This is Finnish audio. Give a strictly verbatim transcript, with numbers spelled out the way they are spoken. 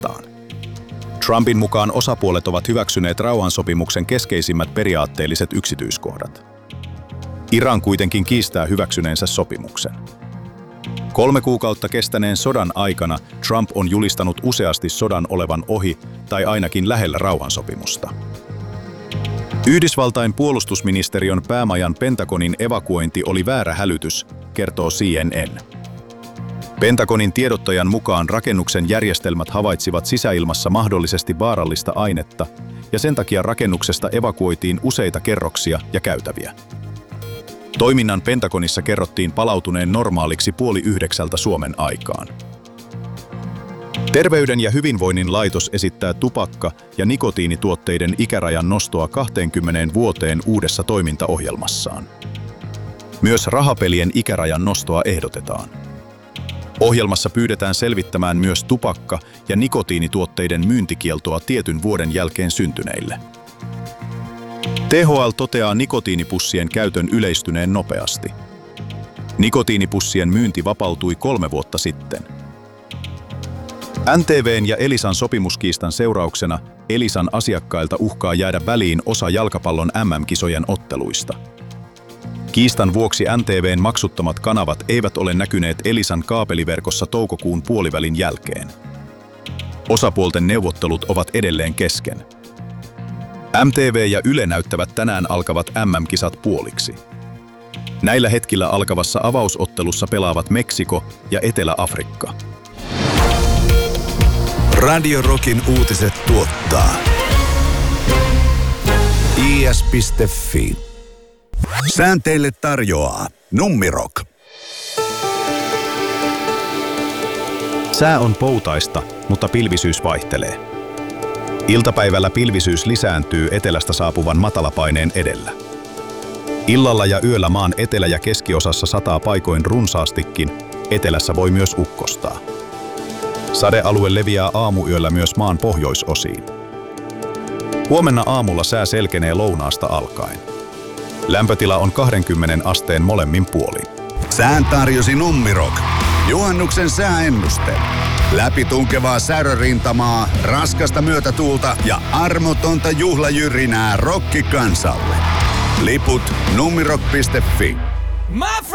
vastaan. Trumpin mukaan osapuolet ovat hyväksyneet rauhansopimuksen keskeisimmät periaatteelliset yksityiskohdat. Iran kuitenkin kiistää hyväksyneensä sopimuksen. Kolme kuukautta kestäneen sodan aikana Trump on julistanut useasti sodan olevan ohi tai ainakin lähellä rauhansopimusta. Yhdysvaltain puolustusministeriön päämajan Pentagonin evakuointi oli väärä hälytys, kertoo C N N. Pentagonin tiedottajan mukaan rakennuksen järjestelmät havaitsivat sisäilmassa mahdollisesti vaarallista ainetta, ja sen takia rakennuksesta evakuoitiin useita kerroksia ja käytäviä. Toiminnan Pentagonissa kerrottiin palautuneen normaaliksi puoli yhdeksältä Suomen aikaan. Terveyden ja hyvinvoinnin laitos esittää tupakka- ja nikotiinituotteiden ikärajan nostoa kaksikymmentä vuoteen uudessa toimintaohjelmassaan. Myös rahapelien ikärajan nostoa ehdotetaan. Ohjelmassa pyydetään selvittämään myös tupakka- ja nikotiinituotteiden myyntikieltoa tietyn vuoden jälkeen syntyneille. T H L toteaa nikotiinipussien käytön yleistyneen nopeasti. Nikotiinipussien myynti vapautui kolme vuotta sitten. N T V:n ja Elisan sopimuskiistan seurauksena Elisan asiakkailta uhkaa jäädä väliin osa jalkapallon M M-kisojen otteluista. Kiistan vuoksi N T V:n maksuttomat kanavat eivät ole näkyneet Elisan kaapeliverkossa toukokuun puolivälin jälkeen. Osapuolten neuvottelut ovat edelleen kesken. M T V ja Yle näyttävät tänään alkavat M M-kisat puoliksi. Näillä hetkillä alkavassa avausottelussa pelaavat Meksiko ja Etelä-Afrikka. Radio Rockin uutiset tuottaa I S piste F I. Säänteille tarjoaa Nummirock. Sää on poutaista, mutta pilvisyys vaihtelee. Iltapäivällä pilvisyys lisääntyy etelästä saapuvan matalapaineen edellä. Illalla ja yöllä maan etelä- ja keskiosassa sataa paikoin runsaastikin, etelässä voi myös ukkostaa. Sadealue leviää aamuyöllä myös maan pohjoisosiin. Huomenna aamulla sää selkenee lounaasta alkaen. Lämpötila on kaksikymmentä asteen molemmin puolin. Sään tarjosi Nummirock. Juhannuksen sääennuste. Läpitunkevaa särörintamaa, raskasta myötätuulta ja armotonta juhlajyrinää rokkikansalle. Liput nummirock piste F I.